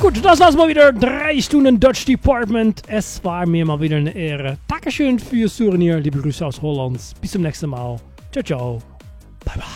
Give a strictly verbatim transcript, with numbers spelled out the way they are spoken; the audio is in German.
Gut, das war's mal wieder. Drei Stunden Dutch Department. Es war mir mal wieder eine Ehre. Dankeschön fürs Zuhören hier. Liebe Grüße aus Holland. Bis zum nächsten Mal. Ciao, ciao. Bye, bye.